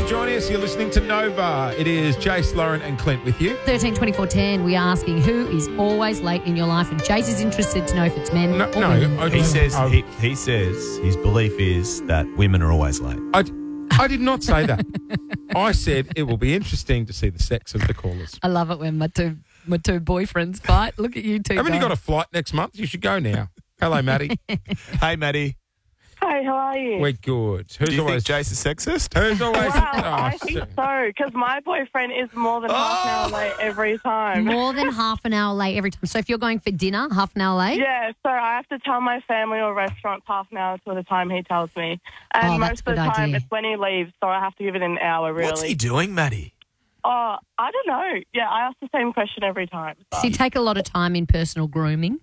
for joining us. You're listening to Nova. It is Jace, Lauren and Clint with you. 13 24 10, we are asking who is always late in your life, and Jace is interested to know if it's men or women. He says he says his belief is that women are always late. I did not say that. I said it will be interesting to see the sex of the callers. I love it when my two boyfriends fight. Look at you two. Haven't you got a flight next month? You should go now. Hello, Maddie. Hey, Maddie. Hi, how are you? We're good. Do you think Jace is sexist? Who's always... Wow, I think so, because my boyfriend is more than half an hour late every time. More than half an hour late every time. So if you're going for dinner, half an hour late? Yeah, so I have to tell my family or restaurant half an hour to the time he tells me. And that's most of the a good time idea. it's when he leaves, so I have to give it an hour, really. What's he doing, Maddie? Oh, I don't know. Yeah, I ask the same question every time. So. So you take a lot of time in personal grooming?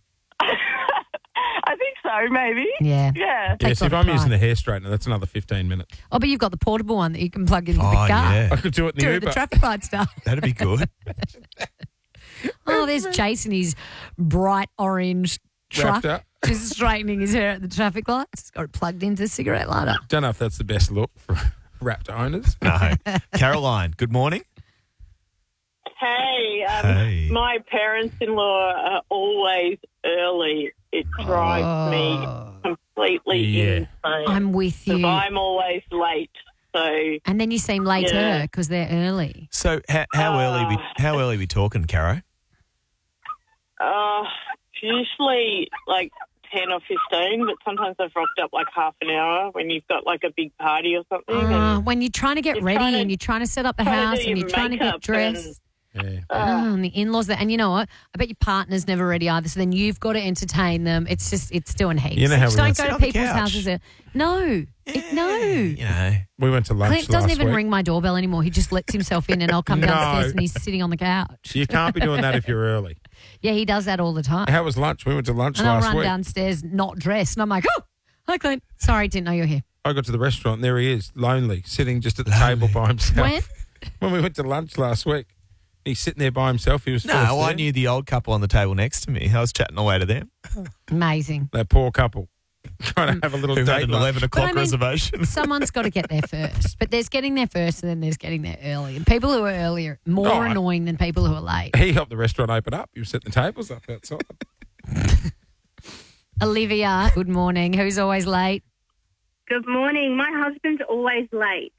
I think so, maybe. Yeah. Yeah. Yes, if I'm using the hair straightener, that's another 15 minutes. Oh, but you've got the portable one that you can plug into the Oh, car. yeah. I could do it in the Do Uber. the traffic light stuff. That'd be good. Oh, there's Jason, his bright orange truck, Wrapped up. just straightening his hair at the traffic lights. He's got it plugged into the cigarette lighter. Don't know if that's the best look for wrapped owners. No. Caroline, good morning. Hey, Hey. my parents-in-law are always early. It drives me completely Yeah. insane. I'm with 'Cause you. I'm always late. So, And then you seem later Yeah. because they're early. So how early we talking, Caro? usually like 10 or 15, but sometimes I've rocked up like half an hour when you've got like a big party or something. and When you're trying to get You're ready trying to- and you're trying to set up the trying to house do and your you're trying to get makeup dressed. Yeah. And the in-laws there. And you know what? I bet your partner's never ready either. So then you've got to entertain them. It's doing heaps. You know how Just we don't went- go Sit to on the people's couch. houses. No. No. You know. We went to lunch Clint doesn't last even week. ring my doorbell anymore. He just lets himself in and I'll come No. downstairs and he's sitting on the couch. You can't be doing that if you're early. Yeah, he does that all the time. How was lunch? We went to lunch And I'll last run week. downstairs not dressed. And I'm like, oh, hi, Clint. Sorry, didn't know you were here. I got to the restaurant and there he is, lonely, sitting just at the table by himself. When? When we went to lunch last week. He's sitting there by himself. He was No, first I there. knew the old couple on the table next to me. I was chatting away to them. Amazing. That poor couple trying to have a little Who had date an lunch. 11 o'clock But I mean- reservation. Someone's got to get there first. But there's getting there first and then there's getting there early. And people who are early are more Oh, annoying than people who are late. He helped the restaurant open up. He was setting the tables up outside. Olivia, good morning. Who's always late? Good morning. My husband's always late.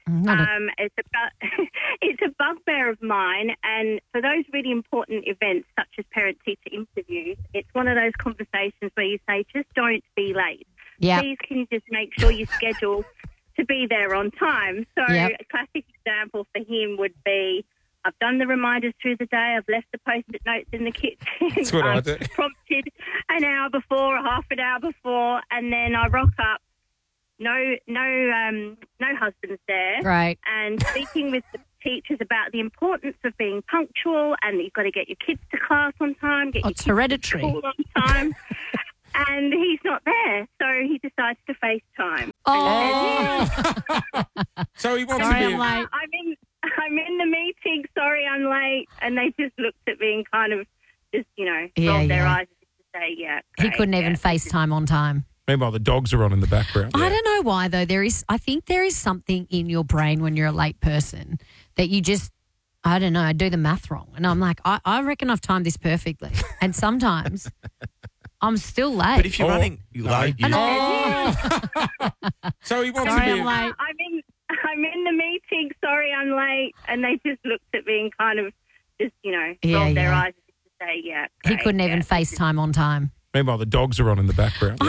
It's a bugbear of mine, and for those really important events such as parent-teacher interviews, it's one of those conversations where you say, just don't be late. Yeah. Please can you just make sure you schedule to be there on time? So Yep. a classic example for him would be, I've done the reminders through the day, I've left the post-it notes in the kitchen. That's what I I've do. prompted an hour before or half an hour before, and then I rock up. No husband's there. Right. And speaking with the teachers about the importance of being punctual and that you've got to get your kids to class on time, get your It's kids hereditary. to school on time. And he's not there, so he decides to FaceTime. Oh, So he wants Sorry, to be... I'm late. I'm in the meeting. Sorry, I'm late. And they just looked at me and kind of just, Yeah, rolled their yeah. eyes to say, yeah. he great, couldn't even yeah. FaceTime on time. Meanwhile, the dogs are on in the background. I don't know why, though. I think there is something in your brain when you're a late person that you just, I don't know, I do the math wrong. And I'm like, I reckon I've timed this perfectly. And sometimes I'm still late. But if you're Oh, running late, you, So he wants Sorry, to be... I'm late. I'm in the meeting. Sorry, I'm late. And they just looked at me and kind of just, Yeah, rolled their yeah. eyes to say, yeah. He great, couldn't even yeah. FaceTime on time. Meanwhile, the dogs are on in the background.